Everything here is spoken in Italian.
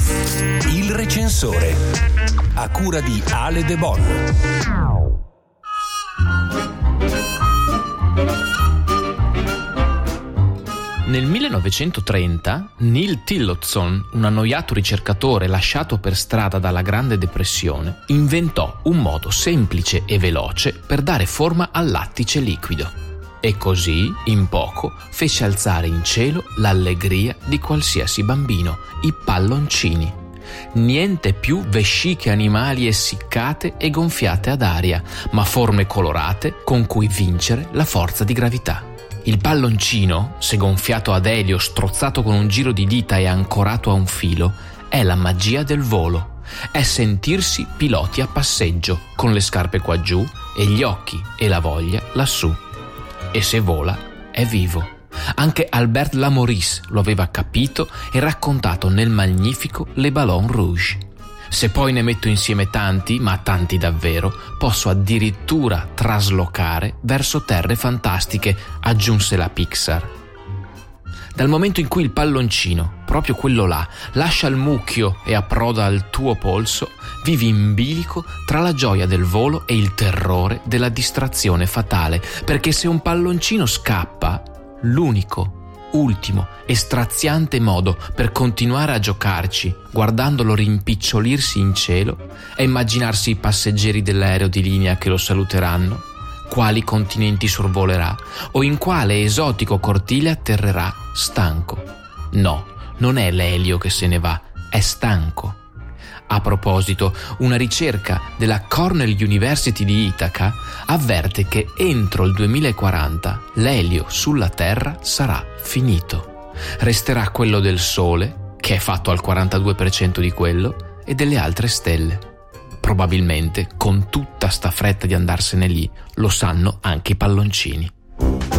Il recensore, a cura di Ale De Bon. Nel 1930 Neil Tillotson, un annoiato ricercatore lasciato per strada dalla Grande Depressione, inventò un modo semplice e veloce per dare forma al lattice liquido. E così, in poco, fece alzare in cielo l'allegria di qualsiasi bambino, i palloncini. Niente più vesciche animali essiccate e gonfiate ad aria, ma forme colorate con cui vincere la forza di gravità. Il palloncino, se gonfiato ad elio, strozzato con un giro di dita e ancorato a un filo, è la magia del volo. È sentirsi piloti a passeggio, con le scarpe qua giù e gli occhi e la voglia lassù. E se vola, è vivo. Anche Albert Lamouris lo aveva capito e raccontato nel magnifico Les Ballons Rouges. Se poi ne metto insieme tanti, ma tanti davvero, posso addirittura traslocare verso terre fantastiche, aggiunse la Pixar. Dal momento in cui il palloncino, proprio quello là, lascia il mucchio e approda al tuo polso, vivi in bilico tra la gioia del volo e il terrore della distrazione fatale, perché se un palloncino scappa, l'unico, ultimo e straziante modo per continuare a giocarci, guardandolo rimpicciolirsi in cielo, è immaginarsi i passeggeri dell'aereo di linea che lo saluteranno, quali continenti sorvolerà o in quale esotico cortile atterrerà stanco. No, non è l'elio che se ne va, è stanco. A proposito, una ricerca della Cornell University di Ithaca avverte che entro il 2040 l'elio sulla Terra sarà finito. Resterà quello del Sole, che è fatto al 42% di quello, e delle altre stelle. Probabilmente, con tutta sta fretta di andarsene lì, lo sanno anche i palloncini.